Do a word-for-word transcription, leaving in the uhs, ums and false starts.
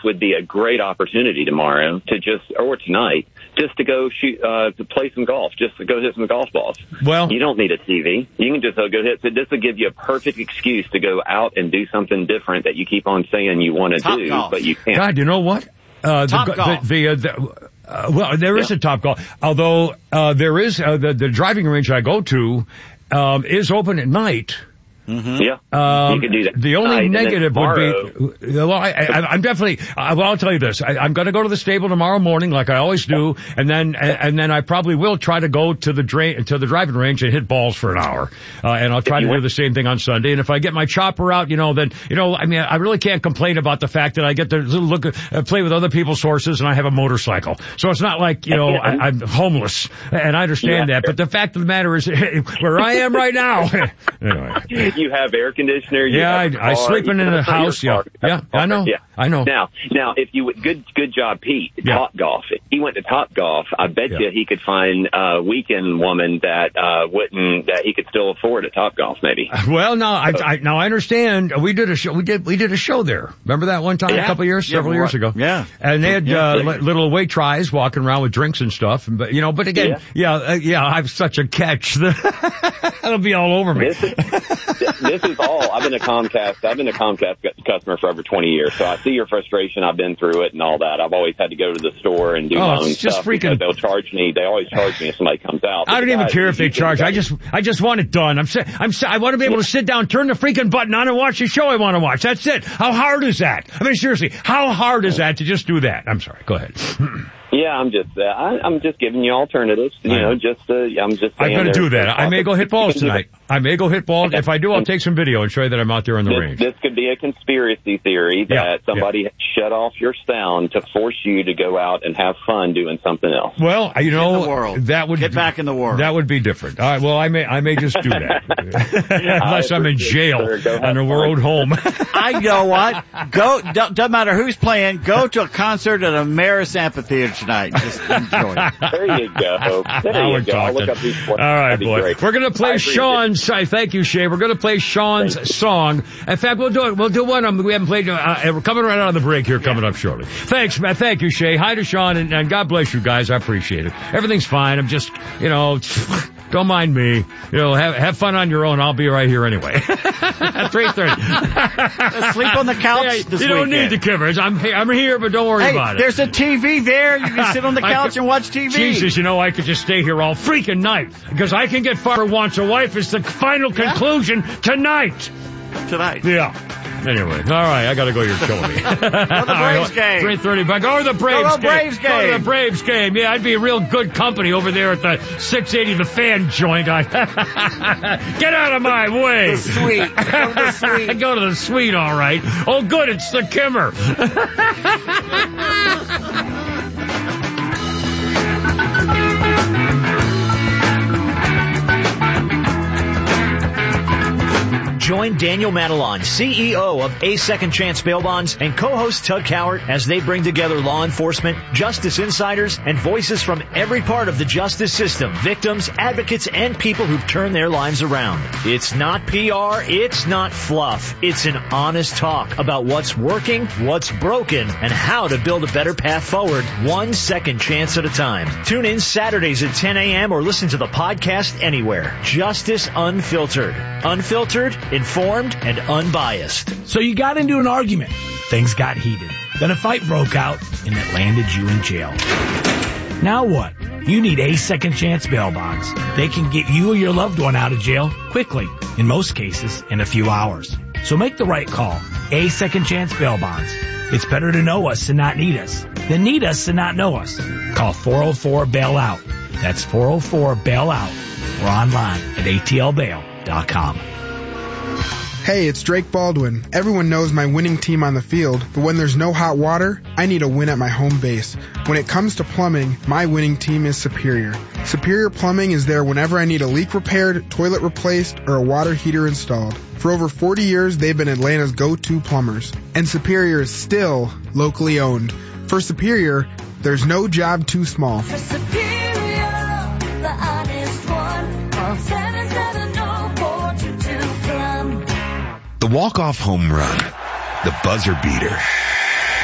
would be a great opportunity tomorrow to just, or tonight, just to go shoot, uh, to play some golf, just to go hit some golf balls. Well, you don't need a T V. You can just uh, go hit. So this will give you a perfect excuse to go out and do something different that you keep on saying you want to do, golf. but you can't. God, you know what? Uh, top the, golf. The, the, uh, the, uh, well, there is yeah. a top golf. Although uh, there is uh, the, the driving range I go to um, is open at night. Mm-hmm. Yeah, um, you can do that. The only tonight, negative tomorrow, would be, well, I, I, I'm definitely, I, well, I'll tell you this, I, I'm going to go to the stable tomorrow morning like I always do, and then, and then I probably will try to go to the drain, to the driving range and hit balls for an hour, uh, and I'll try to do the same thing on Sunday, and if I get my chopper out, you know, then, you know, I mean, I really can't complain about the fact that I get to look, uh, play with other people's horses and I have a motorcycle. So it's not like, you know, I, I'm homeless, and I understand yeah. that, but the fact of the matter is, where I am right now, anyway. You have air conditioning. You yeah, have I, I sleeping in a house. Yeah, yeah, I know. Yeah, I know. Now, now, if you would, good, good job, Pete. Yeah. Top Golf. If he went to Top Golf, I bet Yeah. you he could find a weekend woman that uh wouldn't that he could still afford at Top Golf, maybe. Well, now I, I now I understand. We did a show. We did we did a show there. Remember that one time Yeah. a couple of years, Yeah, several right. years ago. Yeah. And they had Yeah. uh, li- little away tries walking around with drinks and stuff. But you know, but again, Yeah. yeah, uh, yeah, I'm such a catch. That'll be all over me. This is, this is all. I've been a Comcast. I've been a Comcast customer for over twenty years, so I see your frustration. I've been through it and all that. I've always had to go to the store and do Oh, my it's own just stuff freaking- because they'll charge me. They always charge me if somebody comes out. I don't even Guys, care if they you- charge. I just, I just want it done. I'm, si- I'm, si- I want to be able to sit down, turn the freaking button on, and watch the show I want to watch. That's it. How hard is that? I mean, seriously, how hard is that to just do that? I'm sorry. Go ahead. Yeah, I'm just, uh, I, I'm just giving you alternatives. You I know. know, just, uh, I'm just. I'm saying going to do there's- that. I may go hit balls tonight. I may go hit balls. If I do, I'll take some video and show you that I'm out there on the This, range. this could be a conspiracy theory that Yeah, somebody shut off your sound to force you to go out and have fun doing something else. Well, you know, the world. that would Get back in the world. That would be different. All right. Well, I may, I may just do that unless I'm in appreciate jail it, sir. Go have on the fun. road home. I know what. Go. Don't, doesn't matter who's playing. Go to a concert at Ameris Amphitheater tonight. Just enjoy it. There you go. There Now you we're go. I'll talking. look up these All right, That'd be boy. great. We're going to play I appreciate it. Sean's. I thank you, Shay. We're going to play Sean's song. In fact, we'll do it. We'll do one. Um, we haven't played. Uh, we're coming right out of the break here. Coming up shortly. Thanks, man. Thank you, Shay. Hi to Sean, and, and God bless you guys. I appreciate it. Everything's fine. I'm just, you know, don't mind me. You know, have have fun on your own. I'll be right here anyway. Three thirty. Sleep on the couch Hey, this you don't weekend. need the covers. I'm I'm here, but don't worry Hey, about it. there's a T V there. You can sit on the I couch could- and watch T V. Jesus, you know, I could just stay here all freaking night because I can get Father Wants a Wife is the final conclusion tonight. Tonight. Yeah. Anyway, all right, I got to go. You're killing me. Go to the Braves game. three thirty. But go to the Braves Go to the game. Braves Go to game. the Braves game. Yeah, I'd be a real good company over there at the six eighty The Fan joint. I get out of my way. The suite. Go to the suite. Go to the suite, all right. Oh, good, it's the Kimmer. Join Daniel Matalon, C E O of A Second Chance Bail Bonds, and co-host Tug Cowart as they bring together law enforcement, justice insiders, and voices from every part of the justice system, victims, advocates, and people who've turned their lives around. It's not P R, it's not fluff. It's an honest talk about what's working, what's broken, and how to build a better path forward, one second chance at a time. Tune in Saturdays at ten a.m. or listen to the podcast anywhere. Justice Unfiltered. Unfiltered, informed, and unbiased. So you got into an argument. Things got heated. Then a fight broke out, and it landed you in jail. Now what? You need A Second Chance Bail Bonds. They can get you or your loved one out of jail quickly, in most cases, in a few hours. So make the right call. A Second Chance Bail Bonds. It's better to know us and not need us than need us and not know us. Call four oh four bail out. That's four oh four bail out. Or online at A T L bail dot com. Hey, it's Drake Baldwin. Everyone knows my winning team on the field, but when there's no hot water, I need a win at my home base. When it comes to plumbing, my winning team is Superior. Superior Plumbing is there whenever I need a leak repaired, toilet replaced, or a water heater installed. For over forty years, they've been Atlanta's go-to plumbers. And Superior is still locally owned. For Superior, there's no job too small. For Superior, the honest one, call seven seven zero four two two plum. The walk-off home run, the buzzer beater,